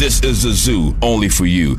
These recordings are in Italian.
This is a zoo only for you.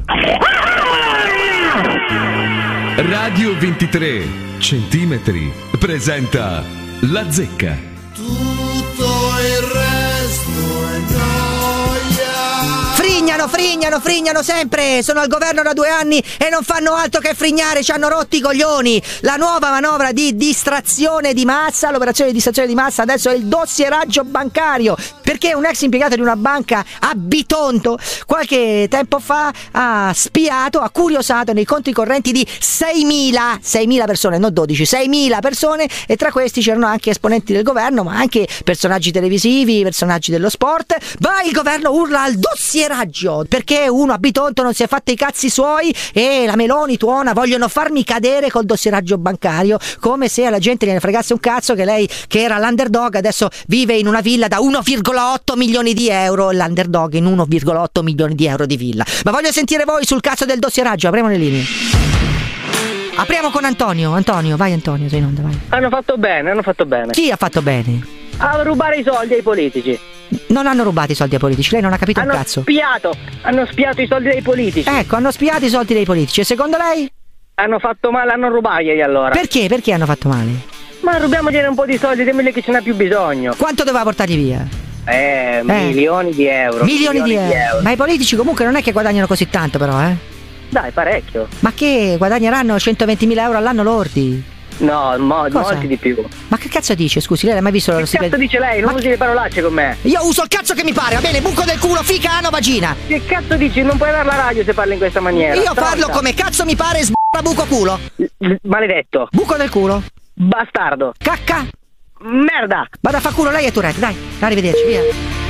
Radio 23 centimetri presenta La Zecca. Tutto il resto è noia. Frignano sempre. Sono al governo da 2 anni e non fanno altro che frignare. Ci hanno rotti i coglioni. La nuova manovra di distrazione di massa, l'operazione di distrazione di massa adesso è il dossieraggio bancario, perché un ex impiegato di una banca a Bitonto qualche tempo fa ha curiosato nei conti correnti di 6.000 persone, non 12, 6.000 persone, e tra questi c'erano anche esponenti del governo, ma anche personaggi televisivi, personaggi dello sport. Ma il governo urla al dossieraggio perché uno a Bitonto non si è fatto i cazzi suoi e la Meloni tuona: vogliono farmi cadere col dossieraggio bancario, come se alla gente gliene fregasse un cazzo che lei, che era l'underdog, adesso vive in una villa da 1,8 milioni di euro, l'underdog in 1,8 milioni di euro di villa. Ma voglio sentire voi sul cazzo del dossieraggio. Apriamo le linee. Apriamo con Antonio, vai Antonio, sei in onda, vai. Hanno fatto bene. Chi ha fatto bene? A rubare i soldi ai politici. Non hanno rubato i soldi ai politici, lei non ha capito un cazzo. Hanno spiato i soldi dei politici. Ecco, hanno spiato i soldi dei politici. E secondo lei? Hanno fatto male a non rubarglieli allora. Perché? Perché hanno fatto male? Ma rubiamogliene un po' di soldi, dimmeli che ce n'ha più bisogno. Quanto doveva portarli via? Milioni di euro. Milioni di euro. Ma i politici comunque non è che guadagnano così tanto, però, Dai, parecchio. Ma che guadagneranno 120.000 euro all'anno lordi? No, molti di più. Ma che cazzo dice? Scusi, lei l'ha mai visto lo stipendio? Che cazzo dice lei? Non usi le parolacce con me. Io uso il cazzo che mi pare, va bene? Buco del culo, fica, ano, vagina. Che cazzo dici? Non puoi dare la radio se parli in questa maniera. Io parlo come cazzo mi pare, buco culo. Maledetto. Buco del culo. Bastardo. Cacca. Merda. Vada a fa culo lei e Tourette, dai. Arrivederci, via.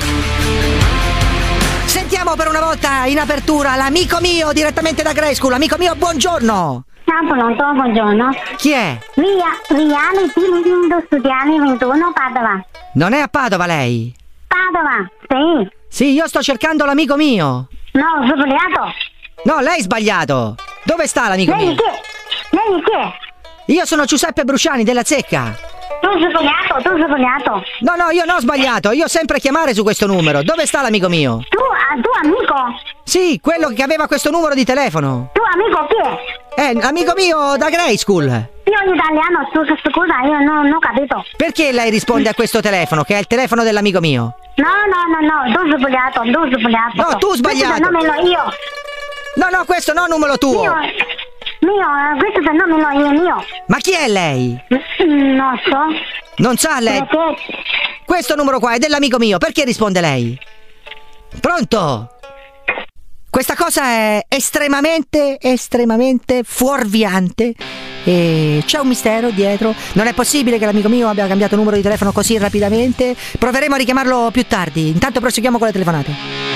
Sentiamo per una volta in apertura l'amico mio direttamente da Grey School. Amico mio, buongiorno. Ciao, pronto, buongiorno. Chi è? Reality Living Studiani 21, Padova. Non è a Padova lei? Padova, sì. Sì, io sto cercando l'amico mio. No, ho sbagliato. No, lei è sbagliato. Dove sta l'amico mio? Lei chi è? Io sono Giuseppe Brusciani della Zecca. Tu sei sbagliato. No, io non ho sbagliato, io sempre chiamare su questo numero. Dove sta l'amico mio? Tu amico? Sì, quello che aveva questo numero di telefono. Tu amico chi è? Amico mio da Grey School. Io italiano, scusa, io non ho capito. Perché lei risponde a questo telefono, che è il telefono dell'amico mio? No, tu sei sbagliato. No, tu sbagliato. Questo è io. No, questo non è numero tuo. Questo è il nome mio. Ma chi è lei? Non so. Non sa lei? Perché? Questo numero qua è dell'amico mio, perché risponde lei? Pronto? Questa cosa è estremamente fuorviante e c'è un mistero dietro. Non è possibile che l'amico mio abbia cambiato numero di telefono così rapidamente. Proveremo a richiamarlo più tardi. Intanto proseguiamo con le telefonate.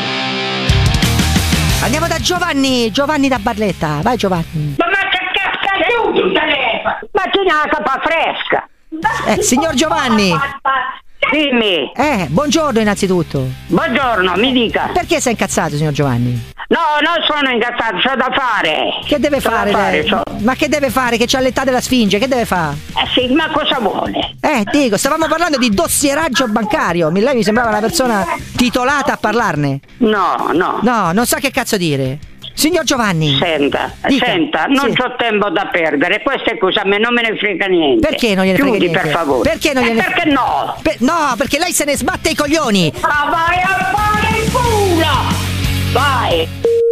Andiamo da Giovanni da Barletta. Vai Giovanni. Ma che cazzo è il telefono? Ma c'è una capa fresca. Signor Giovanni. Dimmi. Buongiorno innanzitutto. Buongiorno, mi dica. Perché sei incazzato, signor Giovanni? No, non sono incazzato, c'ho da fare. Che deve fare lei? Ma che deve fare? Che c'ha l'età della Sfinge, che deve fare? Sì, ma cosa vuole? Dico, stavamo parlando di dossieraggio bancario. Lei mi sembrava una persona titolata a parlarne. No. No, non sa che cazzo dire. Signor Giovanni. Senta, non c'ho tempo da perdere. Queste cose a me non me ne frega niente. Perché non gliene frega niente? Per favore. Perché non gliene Perché no? No, perché lei se ne sbatte i coglioni. Ma vai a fare il culo! Vai!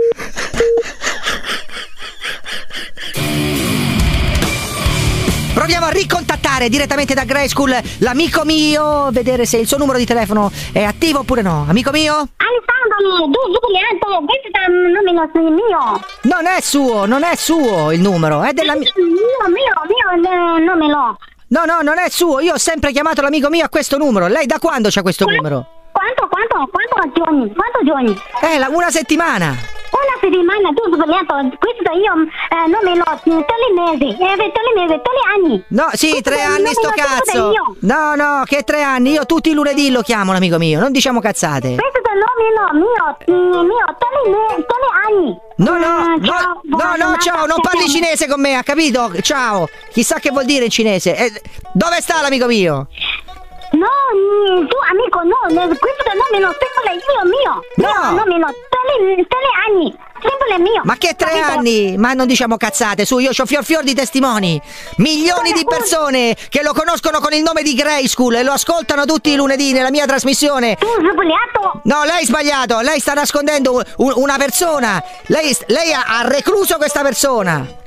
Proviamo a ricontattare direttamente da Grey School l'amico mio, vedere se il suo numero di telefono è attivo oppure no. Amico mio? Alessandro, tu sbagliato, questo è un numero mio. Non è suo il numero, è della mia. Mio, non me lo. No, non è suo, io ho sempre chiamato l'amico mio a questo numero. Lei da quando c'ha questo numero? Quanto giorni? Una settimana. Una settimana, tu hai sbagliato. Questo io non me lo. Tutti gli anni. No, sì, questo 3 anni sto cazzo. No, che 3 anni. Io tutti i lunedì lo chiamo l'amico mio. Non diciamo cazzate. Questo è il nome mio. Tutti gli anni. No, ciao, non parli cinese con me, ha capito? Ciao. Chissà che vuol dire in cinese. Dove sta l'amico mio? No, tu amico, no, questo non me lo spiego io mio. No, non me lo, anni. Sempre mio. Ma che 3 capito? anni? Ma non diciamo cazzate, su, io c'ho fior di testimoni. Milioni di persone che lo conoscono con il nome di Grayskull e lo ascoltano tutti i lunedì nella mia trasmissione. Tu hai sbagliato. No, lei ha sbagliato, lei sta nascondendo una persona. Lei ha recluso questa persona.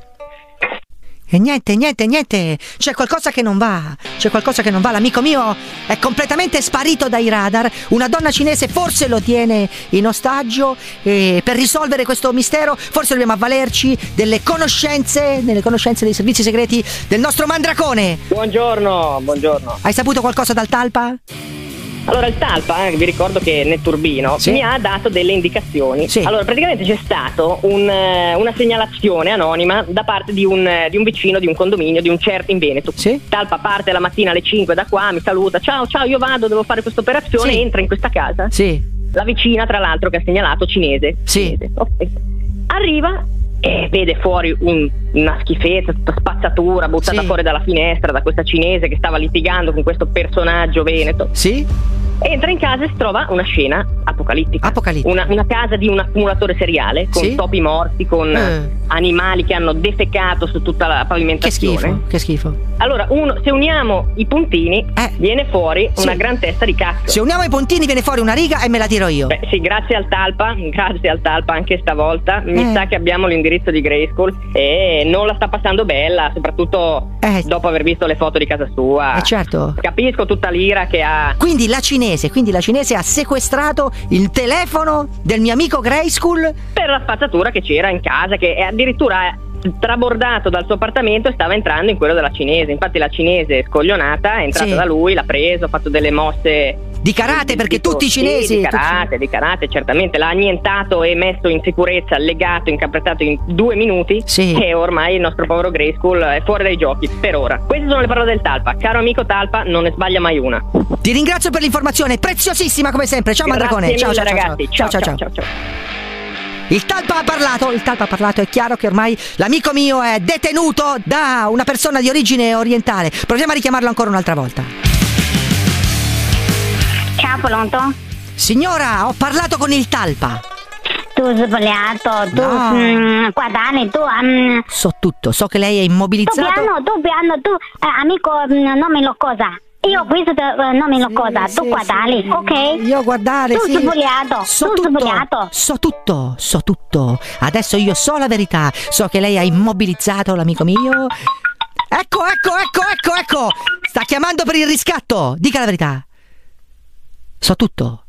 E niente, c'è qualcosa che non va, l'amico mio è completamente sparito dai radar, una donna cinese forse lo tiene in ostaggio e per risolvere questo mistero forse dobbiamo avvalerci delle conoscenze dei servizi segreti del nostro Mandracone. Buongiorno. Hai saputo qualcosa dal Talpa? Allora, il Talpa, vi ricordo che Netturbino mi ha dato delle indicazioni. Sì. Allora, praticamente c'è stato una segnalazione anonima da parte di un vicino di un condominio, di un certo in Veneto. Sì. Talpa parte la mattina alle 5 da qua, mi saluta, ciao, io vado, devo fare questa operazione, Sì. entra in questa casa. Sì. La vicina, tra l'altro, che ha segnalato, cinese. Sì. Ok. Arriva e vede fuori una schifezza, tutta spazzatura buttata Sì. fuori dalla finestra da questa cinese che stava litigando con questo personaggio veneto. Sì? Entra in casa e si trova una scena apocalittica. Una casa di un accumulatore seriale con Sì? topi morti, con animali che hanno defecato su tutta la pavimentazione. Che schifo. Allora, se uniamo i puntini, viene fuori Sì. una gran testa di cazzo. Se uniamo i puntini viene fuori una riga e me la tiro io. Beh, sì, grazie al Talpa anche stavolta. Mi sa che abbiamo l'indirizzo di Grayskull e non la sta passando bella, soprattutto dopo aver visto le foto di casa sua. Certo. Capisco tutta l'ira che ha. Quindi la cinese ha sequestrato il telefono del mio amico Grayskull Per la spazzatura che c'era in casa, che è addirittura trabordato dal suo appartamento e stava entrando in quello della cinese. Infatti la cinese scoglionata è entrata Sì. da lui, l'ha preso, ha fatto delle mosse di karate, perché tutti i cinesi di karate, certamente l'ha annientato e messo in sicurezza, legato, incaprettato in 2 minuti. Sì. E ormai il nostro povero Grayskull è fuori dai giochi per ora. Queste sono le parole del Talpa. Caro amico Talpa, non ne sbaglia mai una. Ti ringrazio per l'informazione, preziosissima come sempre. Ciao Grazie Mandracone. Ciao, mille, ciao, ragazzi. ciao. Il Talpa ha parlato, è chiaro che ormai l'amico mio è detenuto da una persona di origine orientale. Proviamo a richiamarlo ancora un'altra volta. Ciao, pronto? Signora, ho parlato con il Talpa. Tu hai sbagliato, tu No. guardare, tu So tutto, so che lei è immobilizzato. tu piano, amico, non me lo cosa. Io questo non me lo cosa, tu guardare, ok? Io guardare, tu sì. sei sbagliato, So tu sei tutto, sbagliato. so tutto. Adesso io so la verità. So che lei ha immobilizzato l'amico mio. Ecco. Sta chiamando per il riscatto. Dica la verità. So tutto.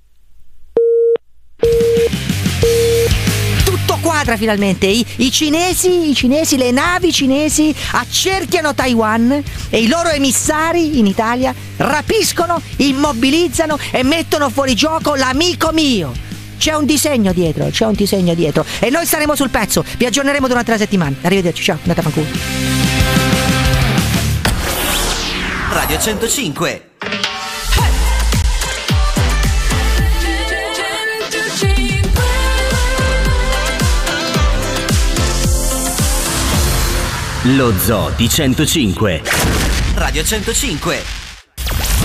Tutto quadra finalmente. I cinesi, le navi cinesi accerchiano Taiwan e i loro emissari in Italia rapiscono, immobilizzano e mettono fuori gioco l'amico mio. C'è un disegno dietro e noi staremo sul pezzo. Vi aggiorneremo durante la settimana. Arrivederci, ciao, andate a fanculo. Radio 105. Lo Zoo di 105. Radio 105.